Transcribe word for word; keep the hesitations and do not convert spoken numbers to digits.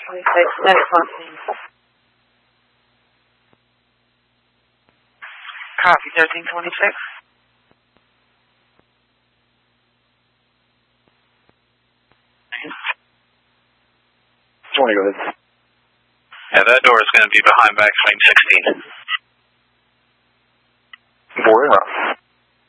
twenty-six, next one, please. Copy, thirteen twenty-six. twenty, go ahead. Yeah, that door is going to be behind backswing sixteen. Four in route.